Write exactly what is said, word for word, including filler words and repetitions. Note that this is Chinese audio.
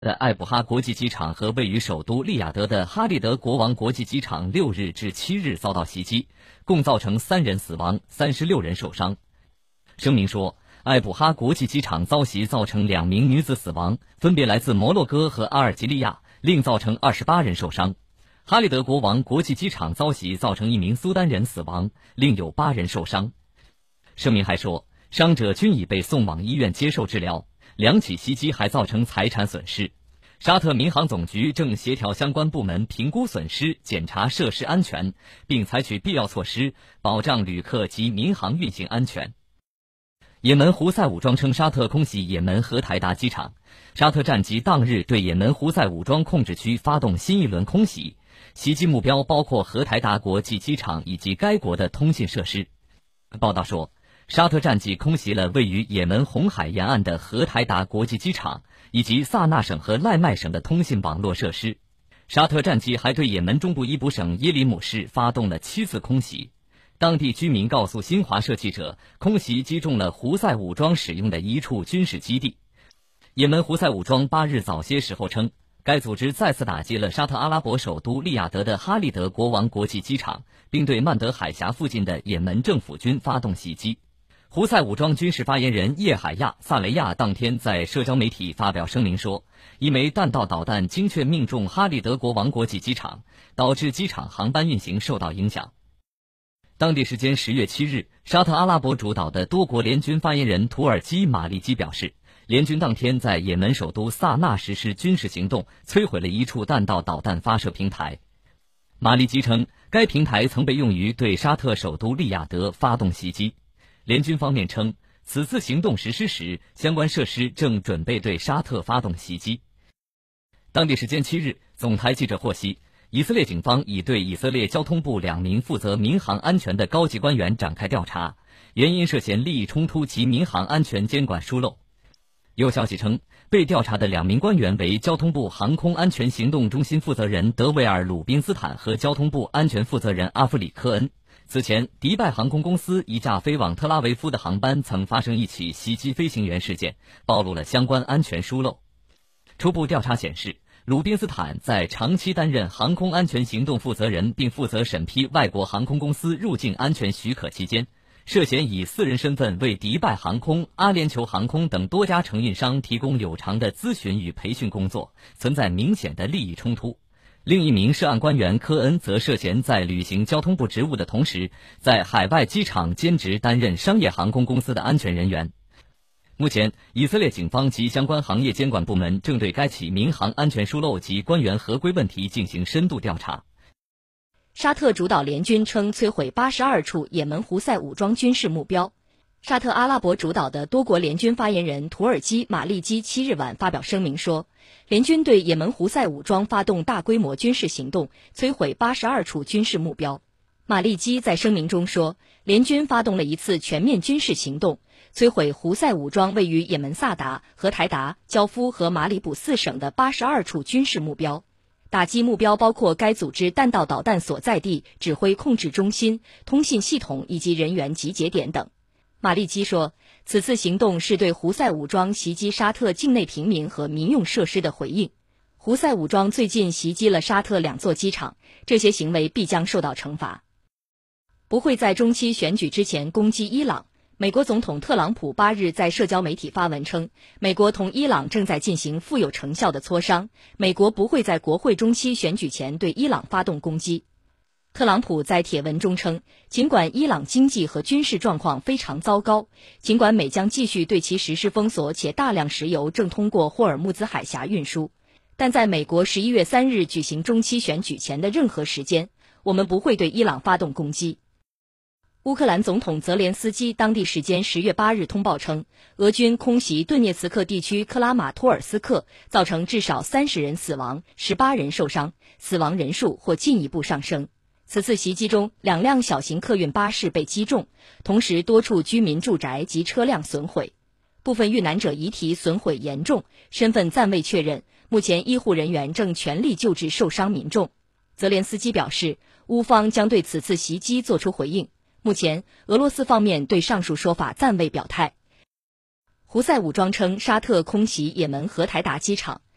的艾布哈国际机场和位于首都利雅得的哈利德国王国际机场六日至七日遭到袭击，共造成三人死亡，三十六人受伤。声明说，艾布哈国际机场遭袭造成两名女子死亡，分别来自摩洛哥和阿尔及利亚，另造成二十八人受伤。哈利德国王国际机场遭袭造成一名苏丹人死亡，另有八人受伤。声明还说，伤者均已被送往医院接受治疗，两起袭击还造成财产损失。沙特民航总局正协调相关部门评估损失，检查设施安全，并采取必要措施，保障旅客及民航运行安全。也门胡塞武装称沙特空袭也门荷台达机场，沙特战机当日对也门胡塞武装控制区发动新一轮空袭，袭击目标包括荷台达国际机场以及该国的通信设施。报道说，沙特战机空袭了位于也门红海沿岸的荷台达国际机场以及萨那省和赖麦省的通信网络设施。沙特战机还对也门中部伊卜省耶里姆市发动了七次空袭。当地居民告诉新华社记者，空袭击中了胡塞武装使用的一处军事基地。也门胡塞武装八日早些时候称，该组织再次打击了沙特阿拉伯首都利雅得的哈利德国王国际机场，并对曼德海峡附近的也门政府军发动袭击。胡塞武装军事发言人叶海亚·萨雷亚当天在社交媒体发表声明说，一枚弹道导弹精确命中哈利德国王国际机场，导致机场航班运行受到影响。当地时间十月七日，沙特阿拉伯主导的多国联军发言人土耳其马利基表示，联军当天在也门首都萨那实施军事行动，摧毁了一处弹道导弹发射平台。马利基称，该平台曾被用于对沙特首都利雅得发动袭击。联军方面称，此次行动实施时，相关设施正准备对沙特发动袭击。当地时间七日，总台记者获悉，以色列警方已对以色列交通部两名负责民航安全的高级官员展开调查，原因涉嫌利益冲突及民航安全监管疏漏。有消息称，被调查的两名官员为交通部航空安全行动中心负责人德维尔·鲁宾斯坦和交通部安全负责人阿弗里科恩。此前，迪拜航空公司一架飞往特拉维夫的航班曾发生一起袭击飞行员事件，暴露了相关安全疏漏。初步调查显示，鲁宾斯坦在长期担任航空安全行动负责人并负责审批外国航空公司入境安全许可期间，涉嫌以私人身份为迪拜航空、阿联酋航空等多家承运商提供有偿的咨询与培训工作，存在明显的利益冲突。另一名涉案官员科恩则涉嫌在履行交通部职务的同时，在海外机场兼职担任商业航空公司的安全人员。目前，以色列警方及相关行业监管部门正对该起民航安全疏漏及官员合规问题进行深度调查。 沙特主导联军称摧毁八十二处也门胡塞武装军事目标。沙特阿拉伯主导的多国联军发言人土耳其马利基七日晚发表声明说，联军对也门胡塞武装发动大规模军事行动，摧毁八十二处军事目标。马利基在声明中说，联军发动了一次全面军事行动，摧毁胡塞武装位于也门萨达、荷台达、焦夫和马里卜四省的八十二处军事目标。打击目标包括该组织弹道导弹所在地、指挥控制中心、通信系统以及人员集结点等。马利基说，此次行动是对胡塞武装袭击沙特境内平民和民用设施的回应。胡塞武装最近袭击了沙特两座机场，这些行为必将受到惩罚。不会在中期选举之前攻击伊朗。美国总统特朗普八日在社交媒体发文称，美国同伊朗正在进行富有成效的磋商，美国不会在国会中期选举前对伊朗发动攻击。特朗普在帖文中称，尽管伊朗经济和军事状况非常糟糕，尽管美将继续对其实施封锁，且大量石油正通过霍尔木兹海峡运输，但在美国十一月三日举行中期选举前的任何时间，我们不会对伊朗发动攻击。乌克兰总统泽连斯基当地时间十月八日通报称，俄军空袭顿涅茨克地区克拉马托尔斯克，造成至少三十人死亡，十八人受伤，死亡人数或进一步上升。此次袭击中，两辆小型客运巴士被击中，同时多处居民住宅及车辆损毁，部分遇难者遗体损毁严重，身份暂未确认，目前医护人员正全力救治受伤民众。泽连斯基表示，乌方将对此次袭击作出回应。目前，俄罗斯方面对上述说法暂未表态。胡塞武装称沙特空袭也门荷台达机场。